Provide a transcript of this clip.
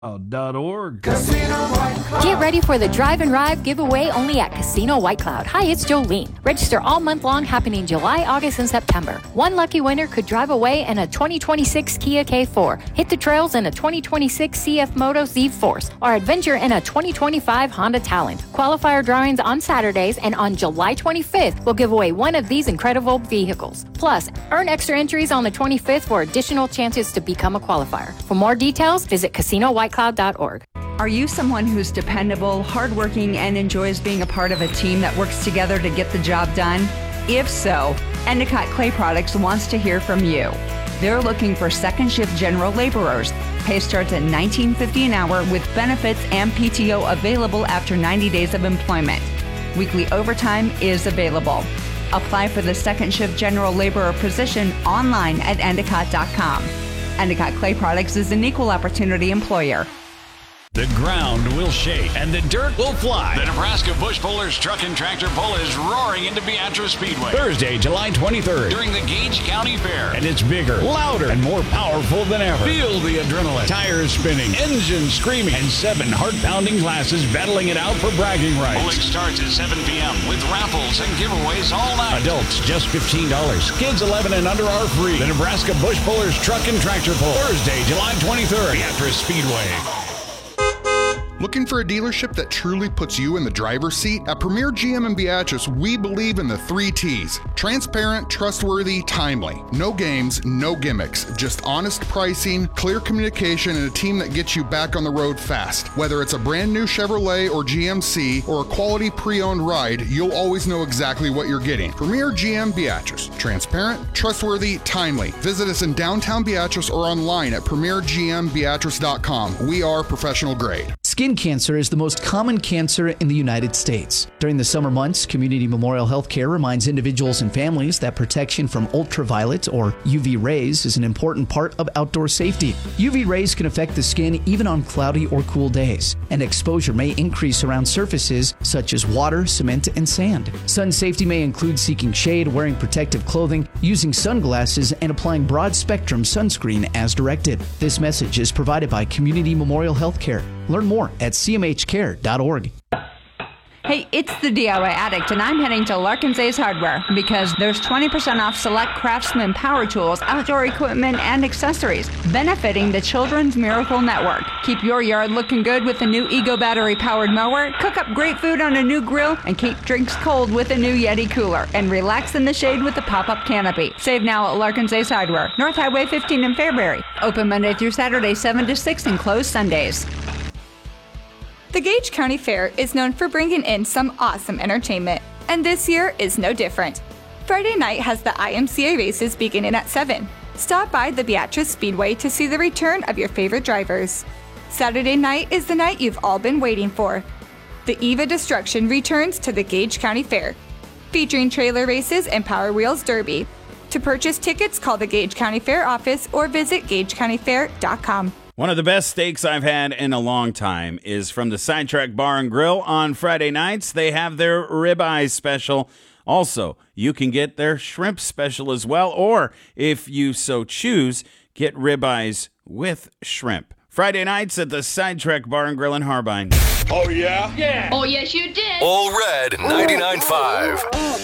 Org. Get ready for the Drive and Ride giveaway only at Casino White Cloud. Hi, it's Jolene. Register all month long, happening July, August, and September. One lucky winner could drive away in a 2026 Kia K4, hit the trails in a 2026 CF Moto Z Force, or adventure in a 2025 Honda Talent. Qualifier drawings on Saturdays, and on July 25th, we'll give away one of these incredible vehicles. Plus, earn extra entries on the 25th for additional chances to become a qualifier. For more details, visit CasinoWhiteCloud.org. Are you someone who's dependable, hardworking, and enjoys being a part of a team that works together to get the job done? If so, Endicott Clay Products wants to hear from you. They're looking for second shift general laborers. Pay starts at $19.50 an hour with benefits and PTO available after 90 days of employment. Weekly overtime is available. Apply for the second shift general laborer position online at Endicott.com. Endicott Clay Products is an equal opportunity employer. The ground will shake and the dirt will fly. The Nebraska Bush Pullers Truck and Tractor Pull is roaring into Beatrice Speedway. Thursday, July 23rd. During the Gage County Fair. And it's bigger, louder, and more powerful than ever. Feel the adrenaline. Tires spinning, engines screaming, and 7 heart-pounding classes battling it out for bragging rights. Pulling starts at 7 p.m. with raffles and giveaways all night. Adults, just $15. Kids 11 and under are free. The Nebraska Bush Pullers Truck and Tractor Pull. Thursday, July 23rd. Beatrice Speedway. Looking for a dealership that truly puts you in the driver's seat? At Premier GM in Beatrice, we believe in the 3 T's. Transparent, trustworthy, timely. No games, no gimmicks. Just honest pricing, clear communication, and a team that gets you back on the road fast. Whether it's a brand new Chevrolet or GMC or a quality pre-owned ride, you'll always know exactly what you're getting. Premier GM Beatrice. Transparent, trustworthy, timely. Visit us in downtown Beatrice or online at premiergmbeatrice.com. We are professional grade. Skin cancer is the most common cancer in the United States. During the summer months, Community Memorial Healthcare reminds individuals and families that protection from ultraviolet or UV rays is an important part of outdoor safety. UV rays can affect the skin even on cloudy or cool days, and exposure may increase around surfaces such as water, cement, and sand. Sun safety may include seeking shade, wearing protective clothing, using sunglasses, and applying broad-spectrum sunscreen as directed. This message is provided by Community Memorial Healthcare. Learn more at cmhcare.org. Hey, it's the DIY Addict, and I'm heading to Larkin's Ace Hardware because there's 20% off select Craftsman power tools, outdoor equipment, and accessories, benefiting the Children's Miracle Network. Keep your yard looking good with a new Ego battery-powered mower, cook up great food on a new grill, and keep drinks cold with a new Yeti cooler, and relax in the shade with a pop-up canopy. Save now at Larkin's Ace Hardware, North Highway 15 in Fairbury. Open Monday through Saturday, 7 to 6, and closed Sundays. The Gage County Fair is known for bringing in some awesome entertainment, and this year is no different. Friday night has the IMCA races beginning at 7. Stop by the Beatrice Speedway to see the return of your favorite drivers. Saturday night is the night you've all been waiting for. The Eva Destruction returns to the Gage County Fair, featuring trailer races and Power Wheels Derby. To purchase tickets, call the Gage County Fair office or visit GageCountyFair.com. One of the best steaks I've had in a long time is from the Sidetrack Bar and Grill on Friday nights. They have their ribeye special. Also, you can get their shrimp special as well, or if you so choose, get ribeyes with shrimp. Friday nights at the Sidetrack Bar and Grill in Harbine. Oh, yeah? Yeah. Oh, yes, you did. All Red 99.5.